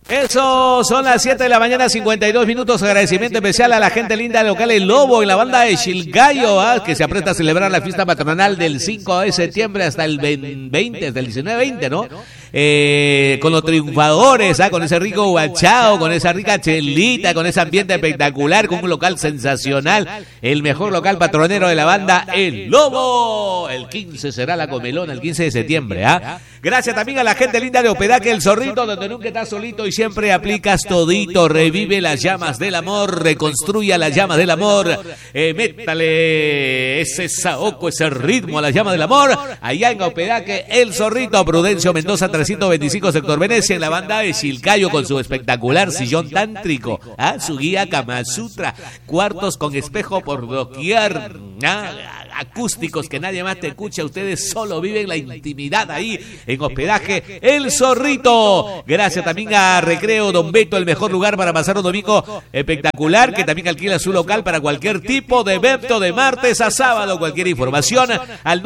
Eso, son las 7 de la mañana, 52 minutos. Agradecimiento especial a la gente linda local El Lobo en la banda de Chilcayo, que se apresta a celebrar la fiesta patronal del 5 de septiembre hasta el 20, hasta el 19-20, ¿no? Con los triunfadores, con ese rico guachao, con esa rica chelita, con ese ambiente espectacular, con un local sensacional, el mejor local patronero de la banda El Lobo. El 15 será la comelona, el 15 de septiembre, Gracias también a la gente linda de Hospedaje El Zorrito, donde nunca estás solito y siempre aplicas todito. Revive las llamas del amor, reconstruya las llamas del amor, métale ese saoco, ese ritmo a las llamas del amor, allá en Hospedaje El Zorrito, Prudencio Mendoza 325, sector Venecia, en la banda de Chilcayo, con su espectacular sillón tántrico, su guía Kama Sutra, cuartos con espejo por doquier, acústicos que nadie más te escucha, ustedes solo viven la intimidad ahí en Hospedaje El Zorrito. Gracias también a Recreo Don Beto, el mejor lugar para pasar un domingo espectacular, que también alquila su local para cualquier tipo de evento de martes a sábado. Cualquier información al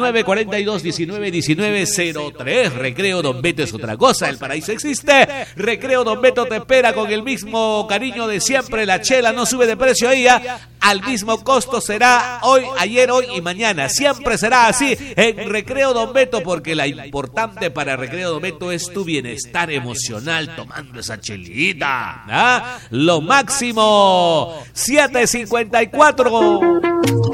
942-19-1903. Recreo Don Beto es otra cosa, el paraíso existe. Recreo Don Beto te espera con el mismo cariño de siempre. La chela no sube de precio ahí, al mismo costo será hoy, ayer, hoy y mañana. Siempre será así en Recreo Don Beto, porque la importante para Recreo Don Beto es tu bienestar emocional tomando esa chelita. Lo máximo. 7:54.